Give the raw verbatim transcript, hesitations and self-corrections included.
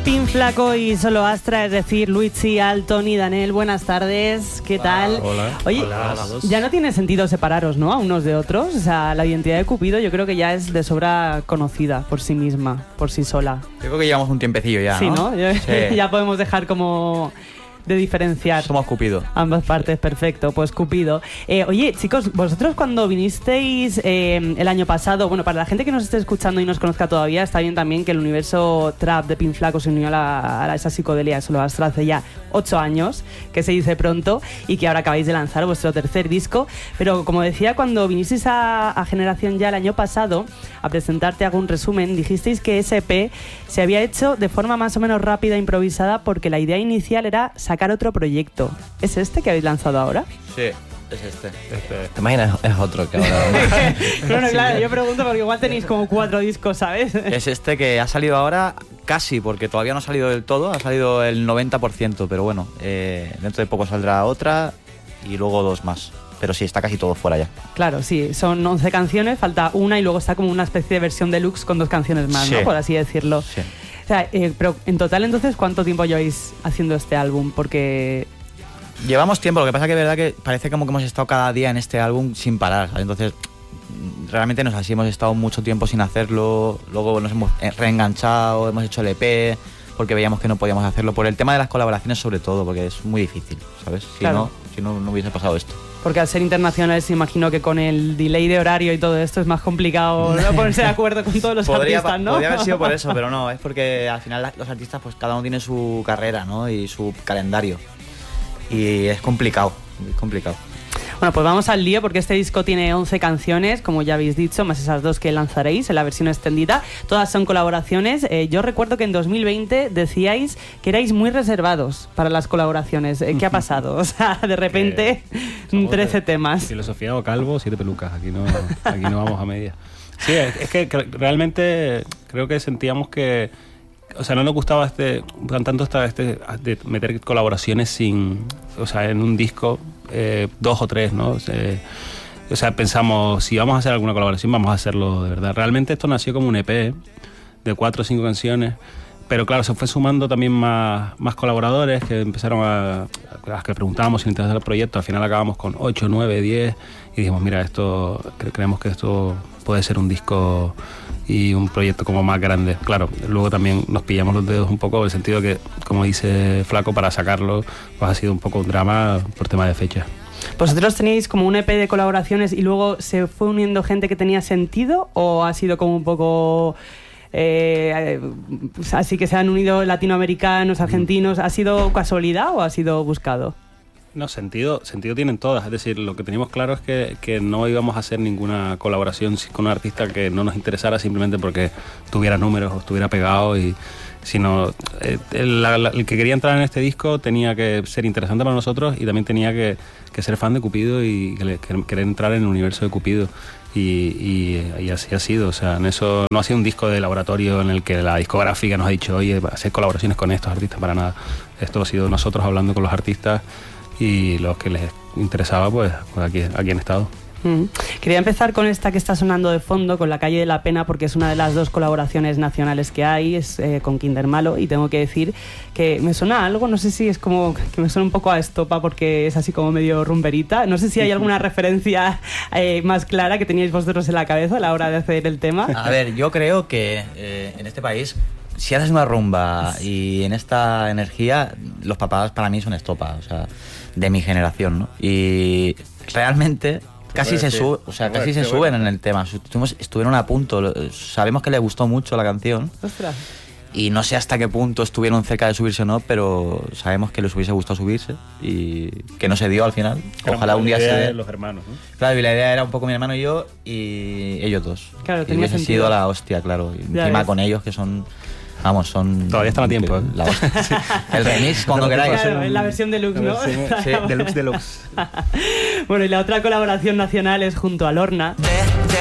Pin Flaco y Solo Astra, es decir, Luigi, Alton y Daniel, buenas tardes, ¿qué tal? Hola. Oye, Hola. ya no tiene sentido separaros, ¿no? A unos de otros. O sea, la identidad de Cupido yo creo que ya es de sobra conocida por sí misma, por sí sola. Yo creo que llevamos un tiempecillo ya, Sí, ¿no? ¿no? Ya, Sí. ya podemos dejar como de diferenciar. Somos Cupido. Ambas partes, perfecto, pues Cupido. Eh, oye, chicos, vosotros cuando vinisteis eh, el año pasado, bueno, para la gente que nos esté escuchando y nos conozca todavía, está bien también que el universo trap de Pin Flaco se unió a, la, a esa psicodelia Solo Astra hace ya ocho años, que se dice pronto, y que ahora acabáis de lanzar vuestro tercer disco. Pero como decía, cuando vinisteis a, a Generación Ya el año pasado a presentarte, hago un resumen, dijisteis que ese E P se había hecho de forma más o menos rápida e improvisada porque la idea inicial era sacar otro proyecto. ¿Es este que habéis lanzado ahora? Sí, es este. Este, ¿Te imaginas? Es otro que ahora... No, no, claro, yo pregunto porque igual tenéis como cuatro discos, ¿sabes? Es este que ha salido ahora casi, porque todavía no ha salido del todo, ha salido el noventa por ciento, pero bueno, eh, dentro de poco saldrá otra y luego dos más. Pero sí, está casi todo fuera ya. Claro, sí, son once canciones, falta una y luego está como una especie de versión deluxe con dos canciones más, Sí. ¿no? Por así decirlo. Sí. O sea, eh, pero en total entonces, ¿cuánto tiempo lleváis haciendo este álbum? Porque... Llevamos tiempo, lo que pasa que es verdad que parece como que hemos estado cada día en este álbum sin parar, ¿sabes? Entonces, realmente no es así, hemos estado mucho tiempo sin hacerlo, luego nos hemos reenganchado, hemos hecho el E P, porque veíamos que no podíamos hacerlo, por el tema de las colaboraciones sobre todo, porque es muy difícil, ¿sabes? Si Claro. no, si no, no hubiese pasado esto. Porque al ser internacionales, imagino que con el delay de horario y todo esto es más complicado, ¿no? Ponerse de acuerdo con todos los Podría, artistas, ¿no? podría haber sido por eso, pero no, es porque al final la- los artistas, pues cada uno tiene su carrera, ¿no? Y su calendario. Y es complicado, es complicado. Bueno, pues vamos al lío porque este disco tiene once canciones, como ya habéis dicho, más esas dos que lanzaréis en la versión extendida. Todas son colaboraciones. Eh, yo recuerdo que en dos mil veinte decíais que erais muy reservados para las colaboraciones. Eh, ¿Qué ha pasado? O sea, de repente, somos trece de- temas. Filosofía o calvo, siete pelucas. Aquí no, aquí no vamos a medias. Sí, es, es que cre- realmente creo que sentíamos que, o sea, no nos gustaba este tanto esta, este de meter colaboraciones sin, o sea, en un disco eh, dos o tres, ¿no? O sea, o sea, pensamos si vamos a hacer alguna colaboración vamos a hacerlo de verdad. Realmente esto nació como un E P de cuatro o cinco canciones. Pero claro, se fue sumando también más, más colaboradores que empezaron a... a las que preguntábamos si les interesaba el proyecto. Al final acabamos con ocho, nueve, diez y dijimos, mira, esto cre- creemos que esto puede ser un disco y un proyecto como más grande. Claro, luego también nos pillamos los dedos un poco en el sentido que, como dice Flaco, para sacarlo pues ha sido un poco un drama por tema de fecha. ¿Vosotros teníais como un E P de colaboraciones y luego se fue uniendo gente que tenía sentido o ha sido como un poco... Eh, así que se han unido latinoamericanos, argentinos? ¿Ha sido casualidad o ha sido buscado? No, sentido, sentido tienen todas. Es decir, lo que teníamos claro es que, que no íbamos a hacer ninguna colaboración con un artista que no nos interesara simplemente porque tuviera números o estuviera pegado, y sino eh, el, la, el que quería entrar en este disco tenía que ser interesante para nosotros y también tenía que, que ser fan de Cupido y que, que, querer entrar en el universo de Cupido. Y, y, y así ha sido. O sea, en eso no ha sido un disco de laboratorio en el que la discográfica nos ha dicho, oye, hacer colaboraciones con estos artistas, para nada. Esto ha sido nosotros hablando con los artistas y los que les interesaba, pues, pues aquí, aquí han estado. Mm. Quería empezar con esta que está sonando de fondo, con La Calle de la Pena, porque es una de las dos colaboraciones nacionales que hay, es eh, con Kinder Malo, y tengo que decir que me suena algo, no sé si es como que me suena un poco a Estopa porque es así como medio rumberita, no sé si hay alguna referencia eh, más clara que teníais vosotros en la cabeza a la hora de hacer el tema. A ver, yo creo que eh, en este país, si haces una rumba y en esta energía, los papás para mí son Estopa, o sea, de mi generación, ¿no? Y realmente... Casi se, sub, o sea, casi se suben en el tema. Estuvimos, estuvieron a punto. Sabemos que les gustó mucho la canción. Ostras. Y no sé hasta qué punto estuvieron cerca de subirse o no, pero sabemos que les hubiese gustado subirse y que no se dio al final. Ojalá un día se dé. Los hermanos, ¿no? Claro, y la idea era un poco mi hermano y yo y ellos dos. Claro, y tenía hubiese sentido. sido la hostia, claro. Y Ya encima ves. con ellos que son... Vamos, son... Todavía están a tiempo, ¿eh? La hostia. El remix, cuando queráis. Claro, en la versión deluxe, ¿no? Sí, deluxe, deluxe. Bueno, y la otra colaboración nacional es junto a Lorna. De